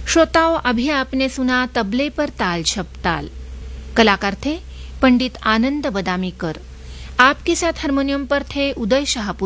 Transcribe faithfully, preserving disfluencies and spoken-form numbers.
श्रोताओं, अभी आपने सुना तबले पर ताल झपताल। कलाकार थे पंडित आनंद बदामीकर। आपके साथ हारमोनियम पर थे उदय शाहपुर।